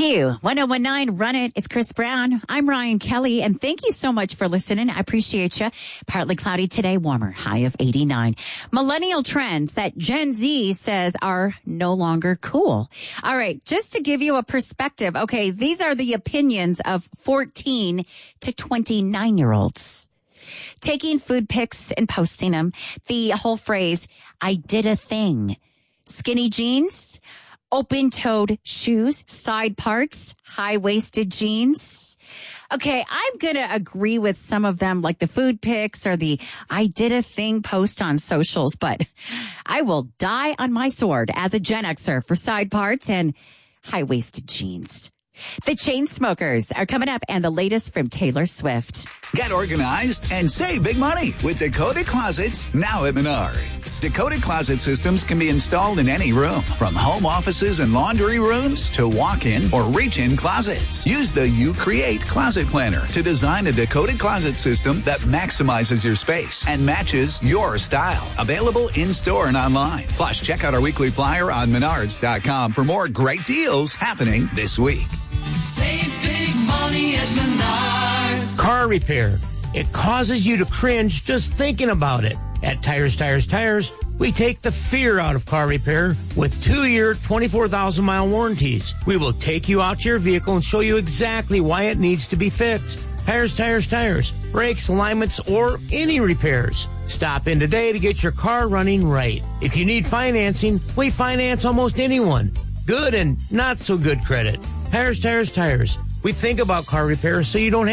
Q1019 Run It. It's Chris Brown. I'm Ryan Kelly, and thank you so much for listening. I appreciate you. Partly cloudy today, warmer, high of 89. Millennial trends that Gen Z says are no longer cool. All right, just to give you a perspective, okay, these are the opinions of 14 to 29-year-olds. Taking food pics and posting them. The whole phrase, I did a thing. Skinny jeans, open-toed shoes, side parts, high-waisted jeans. Okay, I'm going to agree with some of them, like the food pics or the I did a thing post on socials, but I will die on my sword as a Gen Xer for side parts and high-waisted jeans. The Chainsmokers are coming up, and the latest from Taylor Swift. Get organized and save big money with Dakota Closets now at Menards. Dakota Closet systems can be installed in any room, from home offices and laundry rooms to walk-in or reach-in closets. Use the You Create Closet Planner to design a Dakota Closet system that maximizes your space and matches your style. Available in-store and online. Plus, check out our weekly flyer on Menards.com for more great deals happening this week. Save big money at Menards. Car repair. It causes you to cringe just thinking about it. At Tires, we take the fear out of car repair with 2-year, 24,000-mile warranties. We will take you out to your vehicle and show you exactly why it needs to be fixed. Tires. Brakes, alignments, or any repairs. Stop in today to get your car running right. If you need financing, we finance almost anyone. Good and not so good credit. Tires. We think about car repair so you don't have